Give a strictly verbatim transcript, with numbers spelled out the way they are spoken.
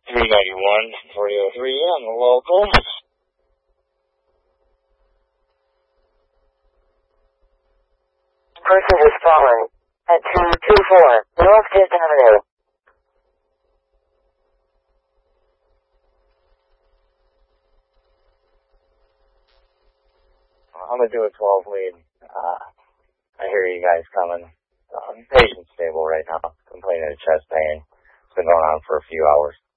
three ninety-one, forty oh three on the local. Person has fallen at two two four North Fifth Avenue. I'm gonna do a twelve lead. Uh, I hear you guys coming. Um, patient's stable right now. Complaining of chest pain. It's been going on for a few hours.